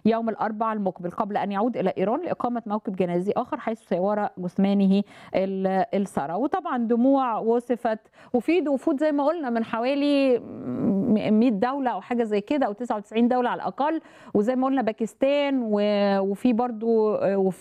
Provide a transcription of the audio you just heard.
يوم الأربعاء المقبل قبل أن يعود إلى إيران لإقامة موكب جنازي آخر حيث سيوارى جثمانه الثرى. وطبعا دموع وصفت، وفي وفود زي ما قلنا من حوالي 100 دولة أو حاجة زي كده أو 99 دولة على الأقل، وزي ما قلنا باكستان وفي برضو